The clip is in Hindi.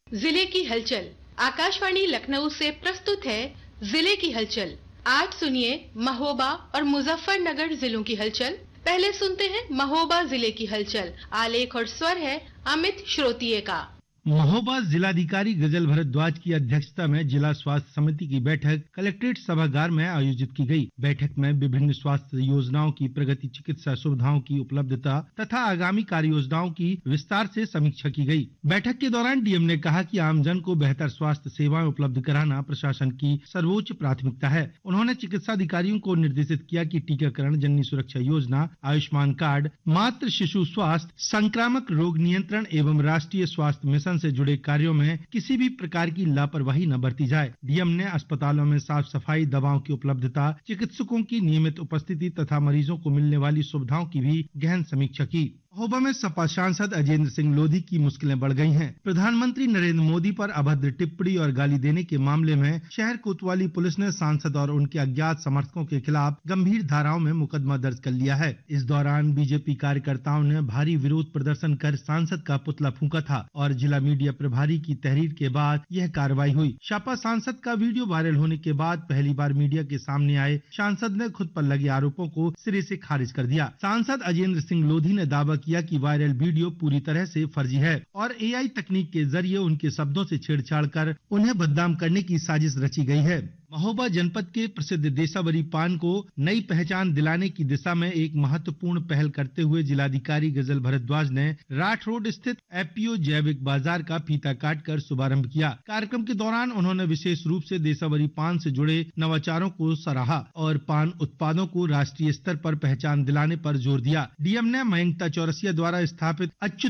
जिले की हलचल। आकाशवाणी लखनऊ से प्रस्तुत है जिले की हलचल। आज सुनिए महोबा और मुजफ्फरनगर जिलों की हलचल। पहले सुनते हैं महोबा जिले की हलचल। आलेख और स्वर है अमित श्रोतिये का। महोबा जिलाधिकारी गजल भारद्वाज की अध्यक्षता में जिला स्वास्थ्य समिति की बैठक कलेक्ट्रेट सभागार में आयोजित की गई। बैठक में विभिन्न स्वास्थ्य योजनाओं की प्रगति, चिकित्सा सुविधाओं की उपलब्धता तथा आगामी कार्य योजनाओं की विस्तार से समीक्षा की गई। बैठक के दौरान डीएम ने कहा कि आमजन को बेहतर स्वास्थ्य सेवाएं उपलब्ध कराना प्रशासन की सर्वोच्च प्राथमिकता है। उन्होंने चिकित्सा अधिकारियों को निर्देशित किया कि टीकाकरण, जननी सुरक्षा योजना, आयुष्मान कार्ड, मातृ शिशु स्वास्थ्य, संक्रामक रोग नियंत्रण एवं राष्ट्रीय स्वास्थ्य मिशन से जुड़े कार्यों में किसी भी प्रकार की लापरवाही न बरती जाए। डीएम ने अस्पतालों में साफ सफाई, दवाओं की उपलब्धता, चिकित्सकों की नियमित उपस्थिति तथा मरीजों को मिलने वाली सुविधाओं की भी गहन समीक्षा की। महोबा में सपा सांसद अजेंद्र सिंह लोधी की मुश्किलें बढ़ गई हैं। प्रधानमंत्री नरेंद्र मोदी पर अभद्र टिप्पणी और गाली देने के मामले में शहर कोतवाली पुलिस ने सांसद और उनके अज्ञात समर्थकों के खिलाफ गंभीर धाराओं में मुकदमा दर्ज कर लिया है। इस दौरान बीजेपी कार्यकर्ताओं ने भारी विरोध प्रदर्शन कर सांसद का पुतला फूंका था और जिला मीडिया प्रभारी की तहरीर के बाद यह कार्रवाई हुई। सपा सांसद का वीडियो वायरल होने के बाद पहली बार मीडिया के सामने आए सांसद ने खुद पर लगे आरोपों को सिरे से खारिज कर दिया। सांसद अजेंद्र सिंह लोधी ने दावा किया कि वायरल वीडियो पूरी तरह से फर्जी है और एआई तकनीक के जरिए उनके शब्दों से छेड़छाड़ कर उन्हें बदनाम करने की साजिश रची गई है। महोबा जनपद के प्रसिद्ध देसावरी पान को नई पहचान दिलाने की दिशा में एक महत्वपूर्ण पहल करते हुए जिलाधिकारी गजल भारद्वाज ने राठ रोड स्थित एपीओ जैविक बाजार का फीता काटकर शुभारंभ किया। कार्यक्रम के दौरान उन्होंने विशेष रूप से देसावरी पान से जुड़े नवाचारों को सराहा और पान उत्पादों को राष्ट्रीय स्तर पर पहचान दिलाने पर जोर दिया। डीएम ने मयंकता चौरसिया द्वारा स्थापित अच्युत